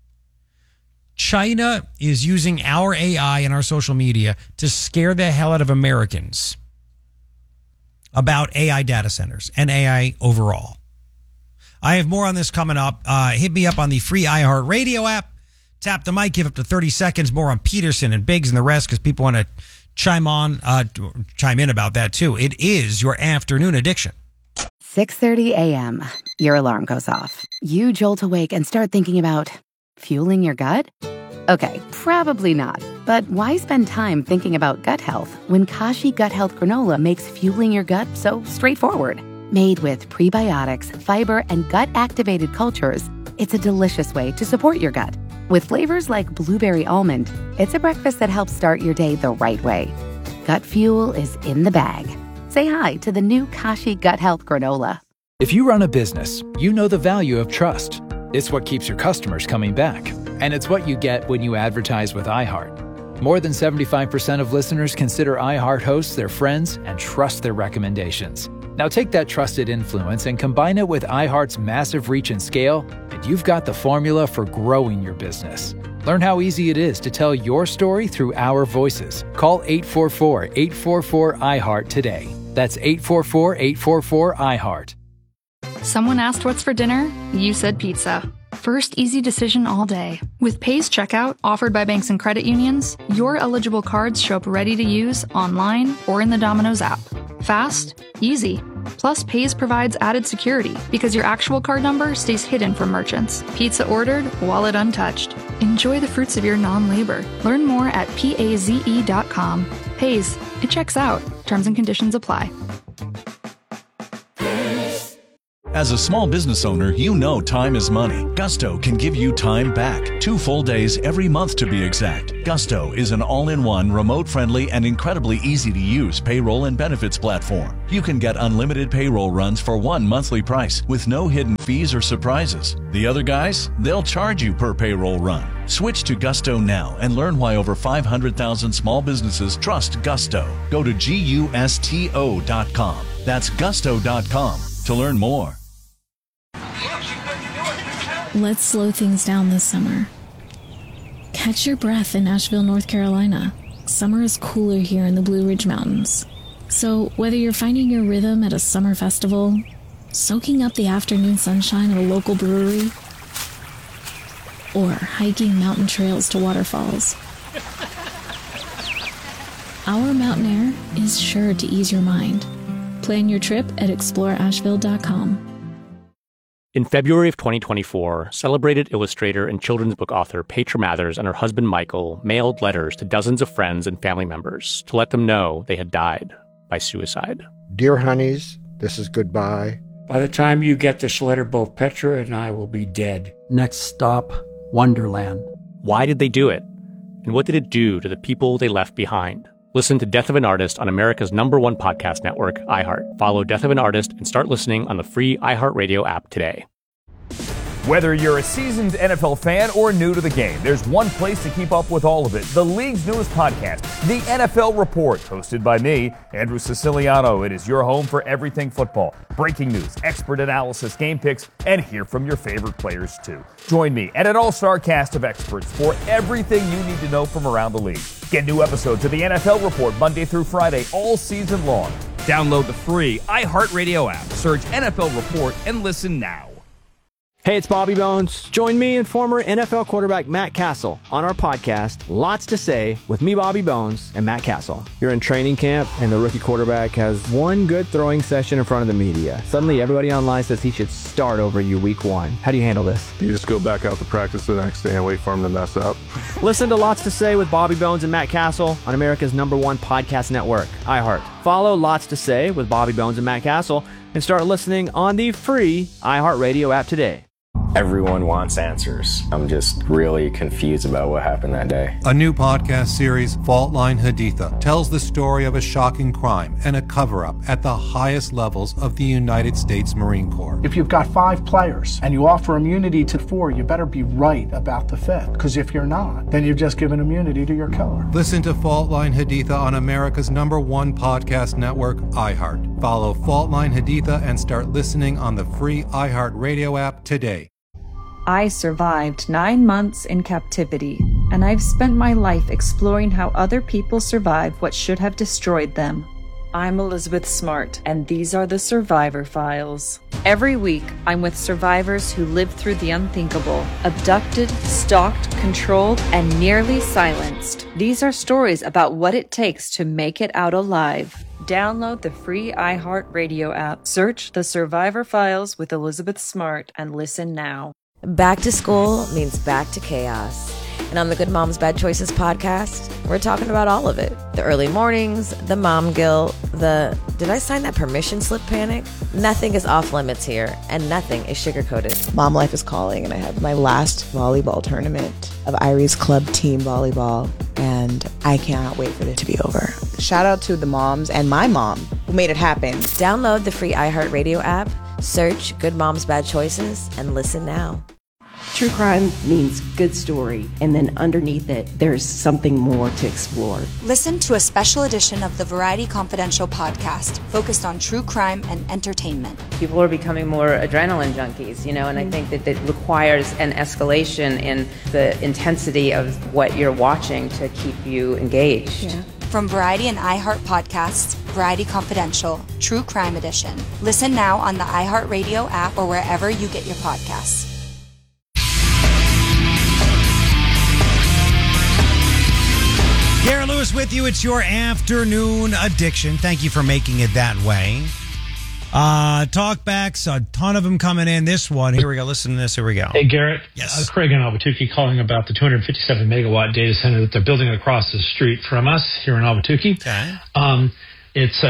China is using our AI and our social media to scare the hell out of Americans about AI data centers and AI overall. I have more on this coming up. Hit me up on the free iHeartRadio app. Tap the mic, give up to 30 seconds. More on Peterson and Biggs and the rest because people want to chime in about that too. It is your afternoon addiction. 6:30 a.m. Your alarm goes off. You jolt awake and start thinking about fueling your gut? Okay, probably not. But why spend time thinking about gut health when Kashi Gut Health Granola makes fueling your gut so straightforward? Made with prebiotics, fiber, and gut-activated cultures, it's a delicious way to support your gut. With flavors like blueberry almond, it's a breakfast that helps start your day the right way. Gut fuel is in the bag. Say hi to the new Kashi Gut Health Granola. If you run a business, you know the value of trust. It's what keeps your customers coming back. And it's what you get when you advertise with iHeart. More than 75% of listeners consider iHeart hosts their friends and trust their recommendations. Now take that trusted influence and combine it with iHeart's massive reach and scale, and you've got the formula for growing your business. Learn how easy it is to tell your story through our voices. Call 844-844-iHeart today. That's 844-844-iHeart. Someone asked what's for dinner? You said pizza. First easy decision all day. With Pays Checkout, offered by banks and credit unions, your eligible cards show up ready to use online or in the Domino's app. Fast, easy. Plus, Pays provides added security because your actual card number stays hidden from merchants. Pizza ordered, wallet untouched. Enjoy the fruits of your non-labor. Learn more at paze.com. Pays, it checks out. Terms and conditions apply. As a small business owner, you know time is money. Gusto can give you time back. 2 full days every month to be exact. Gusto is an all-in-one, remote-friendly, and incredibly easy-to-use payroll and benefits platform. You can get unlimited payroll runs for one monthly price with no hidden fees or surprises. The other guys, they'll charge you per payroll run. Switch to Gusto now and learn why over 500,000 small businesses trust Gusto. Go to GUSTO.com. That's Gusto.com to learn more. Let's slow things down this summer. Catch your breath in Asheville, North Carolina. Summer is cooler here in the Blue Ridge Mountains. So whether you're finding your rhythm at a summer festival, soaking up the afternoon sunshine at a local brewery, or hiking mountain trails to waterfalls, our mountain air is sure to ease your mind. Plan your trip at exploreasheville.com. In February of 2024, celebrated illustrator and children's book author Petra Mathers and her husband Michael mailed letters to dozens of friends and family members to let them know they had died by suicide. Dear honeys, this is goodbye. By the time you get this letter, both Petra and I will be dead. Next stop, Wonderland. Why did they do it? And what did it do to the people they left behind? Listen to Death of an Artist on America's #1 podcast network, iHeart. Follow Death of an Artist and start listening on the free iHeartRadio app today. Whether you're a seasoned NFL fan or new to the game, there's one place to keep up with all of it. The league's newest podcast, The NFL Report, hosted by me, Andrew Siciliano. It is your home for everything football. Breaking news, expert analysis, game picks, and hear from your favorite players, too. Join me and an all-star cast of experts for everything you need to know from around the league. Get new episodes of The NFL Report Monday through Friday all season long. Download the free iHeartRadio app. Search NFL Report and listen now. Hey, it's Bobby Bones. Join me and former NFL quarterback Matt Castle on our podcast, Lots to Say, with me, Bobby Bones, and Matt Castle. You're in training camp, and the rookie quarterback has one good throwing session in front of the media. Suddenly, everybody online says he should start over you week 1. How do you handle this? You just go back out to practice the next day and wait for him to mess up. Listen to Lots to Say with Bobby Bones and Matt Castle on America's #1 podcast network, iHeart. Follow Lots to Say with Bobby Bones and Matt Castle and start listening on the free iHeartRadio app today. Everyone wants answers. I'm just really confused about what happened that day. A new podcast series, Fault Line Haditha, tells the story of a shocking crime and a cover-up at the highest levels of the United States Marine Corps. If you've got 5 players and you offer immunity to 4, you better be right about the 5th. Because if you're not, then you've just given immunity to your killer. Listen to Fault Line Haditha on America's #1 podcast network, iHeart. Follow Fault Line Haditha and start listening on the free iHeartRadio app today. I survived 9 months in captivity, and I've spent my life exploring how other people survive what should have destroyed them. I'm Elizabeth Smart, and these are the Survivor Files. Every week, I'm with survivors who lived through the unthinkable, abducted, stalked, controlled, and nearly silenced. These are stories about what it takes to make it out alive. Download the free iHeartRadio app, search The Survivor Files with Elizabeth Smart, and listen now. Back to school means back to chaos. And on the Good Moms Bad Choices podcast, we're talking about all of it. The early mornings, the mom guilt, the did I sign that permission slip panic? Nothing is off limits here, and nothing is sugarcoated. Mom life is calling, and I have my last volleyball tournament of Irie's Club team volleyball, and I cannot wait for it to be over. Shout out to the moms and my mom who made it happen. Download the free iHeartRadio app, search Good Moms Bad Choices, and listen now. True crime means good story, and then underneath it, there's something more to explore. Listen to a special edition of the Variety Confidential podcast focused on true crime and entertainment. People are becoming more adrenaline junkies, and I think that it requires an escalation in the intensity of what you're watching to keep you engaged. Yeah. From Variety and iHeart podcasts, Variety Confidential, True Crime Edition. Listen now on the iHeartRadio app or wherever you get your podcasts. Garrett Lewis with you. It's your afternoon addiction. Thank you for making it that way. Talkbacks, a ton of them coming in. This one, here we go. Listen to this. Here we go. Hey, Garrett. Yes. Craig in Albuquerque calling about the 257 megawatt data center that they're building across the street from us here in Albuquerque. Okay. It's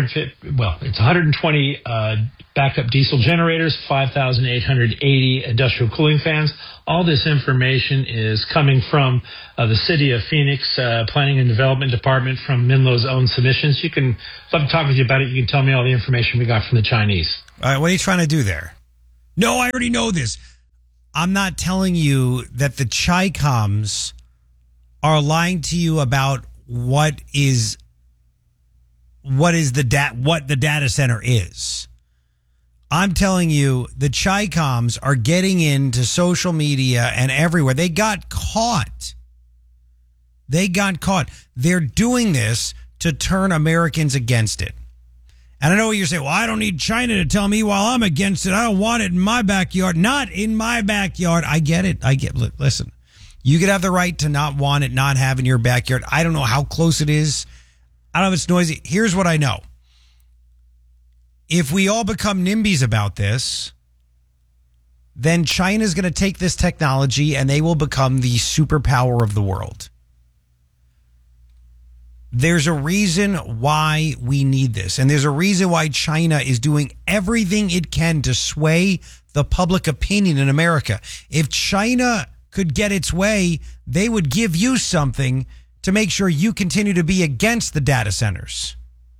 120 backup diesel generators, 5,880 industrial cooling fans. All this information is coming from the City of Phoenix Planning and Development Department from Minlo's own submissions. I'd love to talk with you about it. You can tell me all the information we got from the Chinese. All right, what are you trying to do there? No, I already know this. I'm not telling you that the Chi-Coms are lying to you about what the data center is. I'm telling you, the Chi-Coms are getting into social media and everywhere. They got caught. They're doing this to turn Americans against it. And I know what you're saying. Well, I don't need China to tell me while I'm against it. I don't want it in my backyard. Not in my backyard. I get it. Listen, you could have the right to not want it, not have in your backyard. I don't know how close it is. I don't know if it's noisy. Here's what I know. If we all become NIMBYs about this, then China's going to take this technology and they will become the superpower of the world. There's a reason why we need this. And there's a reason why China is doing everything it can to sway the public opinion in America. If China could get its way, they would give you something to make sure you continue to be against the data centers.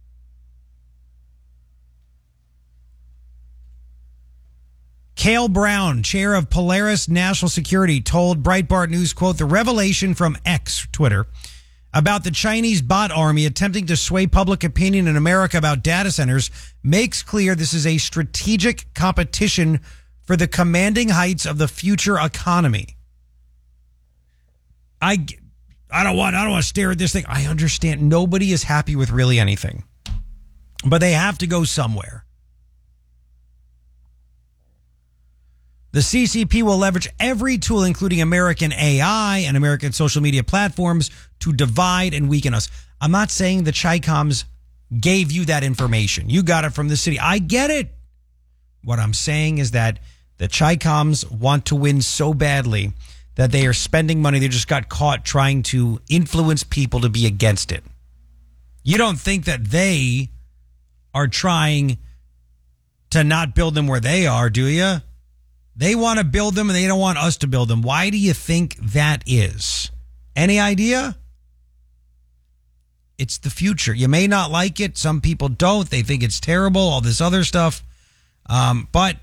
Cale Brown, chair of Polaris National Security, told Breitbart News, quote, the revelation from X, Twitter, about the Chinese bot army attempting to sway public opinion in America about data centers makes clear this is a strategic competition for the commanding heights of the future economy. I don't want to stare at this thing. I understand nobody is happy with really anything, but they have to go somewhere. The CCP will leverage every tool, including American AI and American social media platforms, to divide and weaken us. I'm not saying the Chi-Coms gave you that information. You got it from the city. I get it. What I'm saying is that the Chi-Coms want to win so badly that they are spending money. They just got caught trying to influence people to be against it. You don't think that they are trying to not build them where they are, do you? They want to build them and they don't want us to build them. Why do you think that is? Any idea? It's the future. You may not like it. Some people don't. They think it's terrible, all this other stuff. But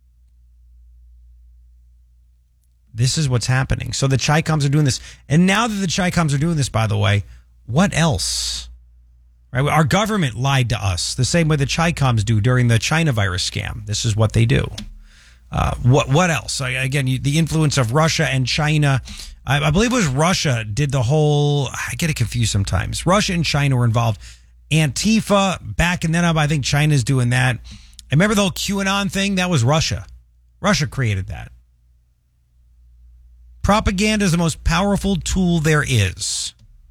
this is what's happening. So the Chi-Coms are doing this. And now that the Chi-Coms are doing this, by the way, what else? Right? Our government lied to us the same way the Chi-Coms do during the China virus scam. This is what they do. What else? Again, the influence of Russia and China. I believe it was Russia did the whole, I get it confused sometimes. Russia and China were involved. Antifa, backing that up. I think China's doing that. I remember the whole QAnon thing. That was Russia. Russia created that. Propaganda is the most powerful tool there is.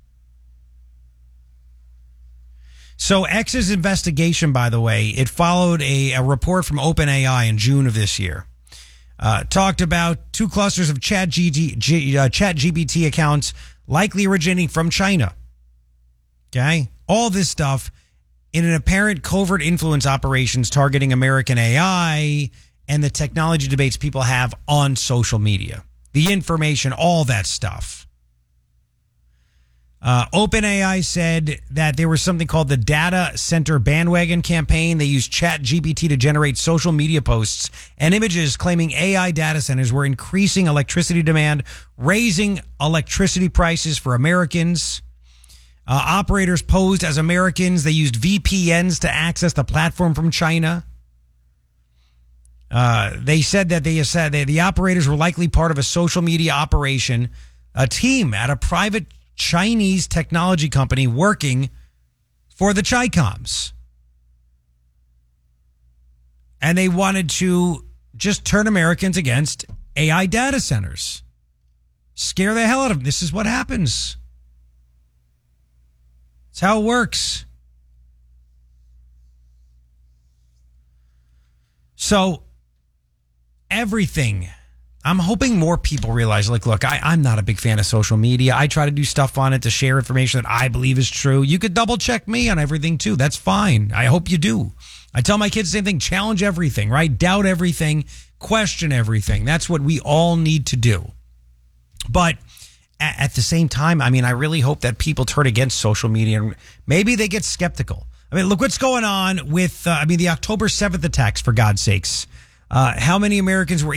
So X's investigation, by the way, it followed a report from OpenAI in June of this year. Talked about 2 clusters of ChatGPT accounts likely originating from China. Okay? All this stuff in an apparent covert influence operations targeting American AI and the technology debates people have on social media. The information, all that stuff. OpenAI said that there was something called the Data Center Bandwagon campaign. They used ChatGPT to generate social media posts and images claiming AI data centers were increasing electricity demand, raising electricity prices for Americans. Operators posed as Americans. They used VPNs to access the platform from China. They said that the operators were likely part of a social media operation, a team at a private Chinese technology company working for the Chi-Coms. And they wanted to just turn Americans against AI data centers. Scare the hell out of them. This is what happens. It's how it works. So everything I'm hoping more people realize, like, look, I'm not a big fan of social media. I try to do stuff on it to share information that I believe is true. You could double check me on everything too. That's fine. I hope you do. I tell my kids the same thing. Challenge everything, right? Doubt everything. Question everything. That's what we all need to do. But at the same time, I mean, I really hope that people turn against social media and maybe they get skeptical. I mean, look what's going on with, the October 7th attacks, for God's sakes. How many Americans were